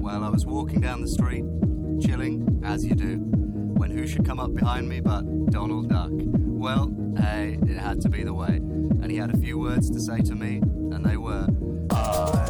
Well, I was walking down the street, chilling, as you do, when who should come up behind me but Donald Duck. Well, hey, it had to be the way. And he had a few words to say to me, and they were, I